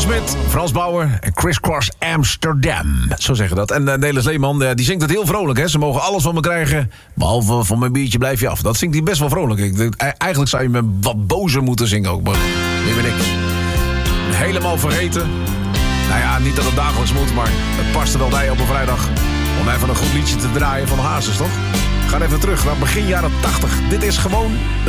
Smit, Frans Bauer en Chris Cross Amsterdam. Zo zeggen dat. En Nelis Leeman, die zingt het heel vrolijk. Hè? Ze mogen alles van me krijgen, behalve van mijn biertje blijf je af. Dat zingt hij best wel vrolijk. Eigenlijk zou je me wat bozer moeten zingen ook. Maar wie ben ik? Helemaal vergeten. Nou ja, niet dat het dagelijks moet, maar het past er wel bij op een vrijdag. Om even een goed liedje te draaien van Hazes, toch? Ga even terug naar begin jaren 80. Dit is gewoon